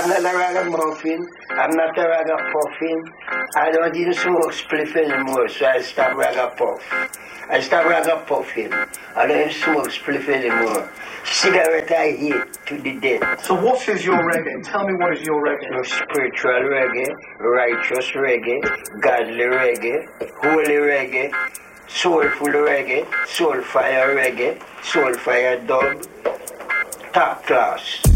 not a ragamuffin. I'm not a ragapuffin. I don't even smoke spliff anymore, so I stop ragapuff. I stop ragapuffing. I don't even smoke spliff anymore. Cigarette I hate to the death. So what is your reggae? Tell me what is your reggae? No, spiritual reggae, righteous reggae, godly reggae, holy reggae, soulful reggae, soul fire dub, top class.